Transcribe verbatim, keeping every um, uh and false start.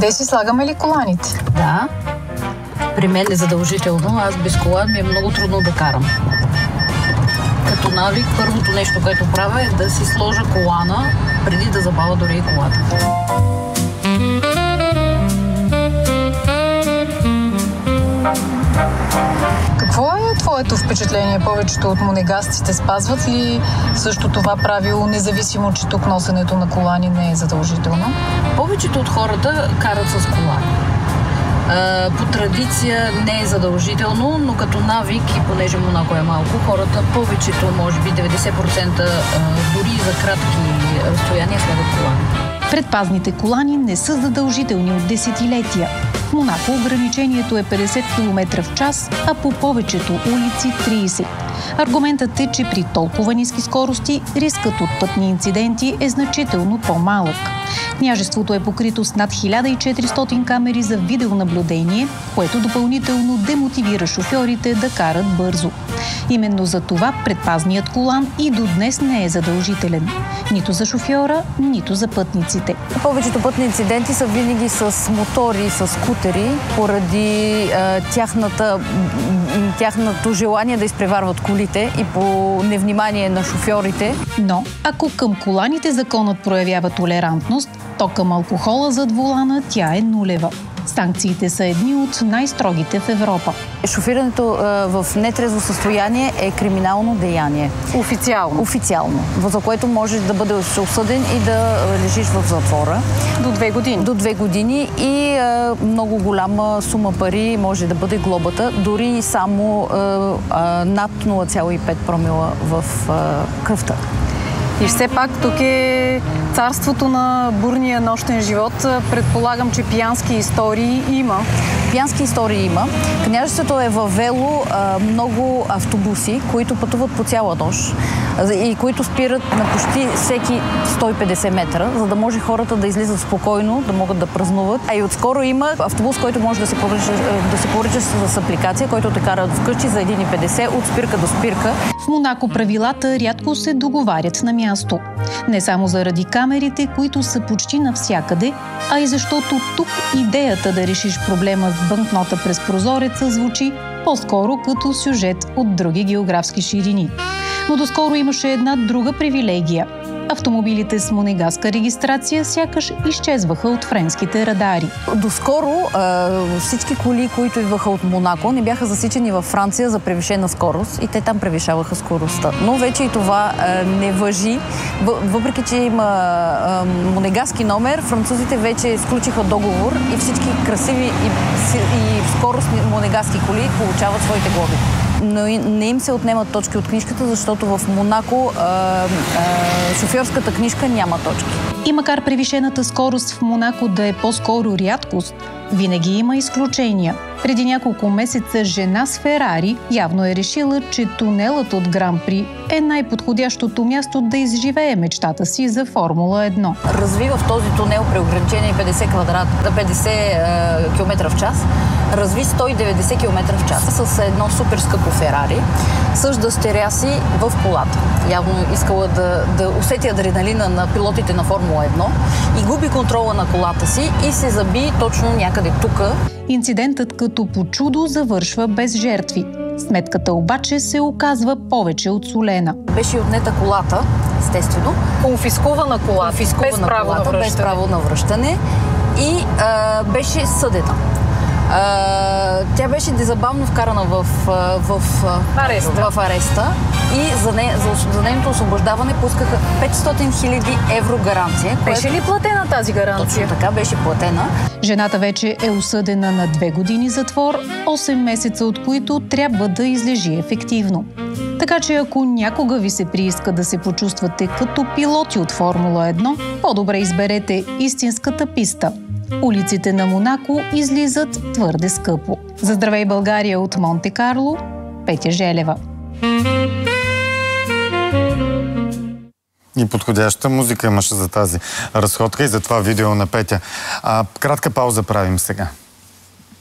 Къде си слагаме ли коланите? Да. При мен е задължително. Аз без кола ми е много трудно да карам. Като навик, първото нещо, което правя, е да си сложа колана, преди да забавя дори и колата. Какво е твоето впечатление? Повечето от монегасците спазват ли също това правило, независимо, че тук носенето на колани не е задължително? Повечето от хората карат с колани. По традиция не е задължително, но като навик, и понеже Монако е малко, хората повечето, може би деветдесет процента, дори за кратки разстояния слагат колани. Предпазните колани не са задължителни от десетилетия. В Монако ограничението е петдесет километра в час, а по повечето улици трийсет. Аргументът е, че при толкова ниски скорости рискът от пътни инциденти е значително по-малък. Княжеството е покрито с над хиляда и четиристотин камери за видеонаблюдение, което допълнително демотивира шофьорите да карат бързо. Именно за това предпазният колан и до днес не е задължителен. Нито за шофьора, нито за пътниците. Повечето пътни инциденти са винаги с мотори, с скутери, поради е, тяхната, тяхното желание да изпреварват колите и по невнимание на шофьорите. Но ако към коланите законът проявява толерантност, то към алкохола зад волана тя е нулева. Санкциите са едни от най-строгите в Европа. Шофирането е, в нетрезво състояние е криминално деяние. Официално? Официално, за което можеш да бъдеш осъден и да лежиш в затвора. До две години? До две години и е, много голяма сума пари може да бъде глобата, дори и само е, е, над нула цяло и пет промила в е, кръвта. И все пак тук е царството на бурния нощен живот. Предполагам, че пиянски истории има. Пиянски истории има. Княжеството е въвело а, много автобуси, които пътуват по цяла нощ и които спират на почти всеки сто и петдесет метра, за да може хората да излизат спокойно, да могат да празнуват. А и отскоро има автобус, който може да се поръча, да се поръча с апликация, който те карат вкъщи за един и петдесет от спирка до спирка. В Монако правилата рядко се договарят на място. Не само заради камерите, които са почти навсякъде, а и защото тук идеята да решиш проблема с банкнота през прозореца звучи по-скоро като сюжет от други географски ширини. Но доскоро имаше една друга привилегия. Автомобилите с монегаска регистрация сякаш изчезваха от френските радари. Доскоро всички коли, които идваха от Монако, не бяха засичани във Франция за превишена скорост и те там превишаваха скоростта. Но вече и това не важи. Въпреки че има монегаски номер, французите вече сключиха договор и всички красиви и, и скоростни монегаски коли получават своите глоби. Но не им се отнемат точки от книжката, защото в Монако а, а, шофьорската книжка няма точки. И макар превишената скорост в Монако да е по-скоро рядкост, винаги има изключения. Преди няколко месеца жена с Ферари явно е решила, че тунелът от Гран При е най-подходящото място да изживее мечтата си за Формула едно. Разви в този тунел при ограничение петдесет километра в час, разви сто и деветдесет километра в час с едно супер скъпо Ферари, с дъщеря си в колата. Явно искала да, да усети адреналина на пилотите на Формула едно и губи контрола на колата си и се заби точно някъде тука. Инцидентът като по чудо завършва без жертви. Сметката обаче се оказва повече от солена. Беше отнета колата, естествено. Конфискувана кола, Конфискувана без право колата, на връщане. без право на връщане и а, беше съдена. Uh, тя беше незабавно вкарана в, в, в, ареста. в ареста и за, не, за, за нейното освобождаване пускаха петстотин хиляди евро гаранция. Беше което... ли платена тази гаранция? Точно така, беше платена. Жената вече е осъдена на две години затвор, осем месеца от които трябва да излежи ефективно. Така че ако някога ви се прииска да се почувствате като пилоти от Формула едно, по-добре изберете истинската писта. Улиците на Монако излизат твърде скъпо. За Здравей България от Монте Карло, Петя Желева. И подходяща музика имаше за тази разходка и за това видео на Петя. А, кратка пауза правим сега.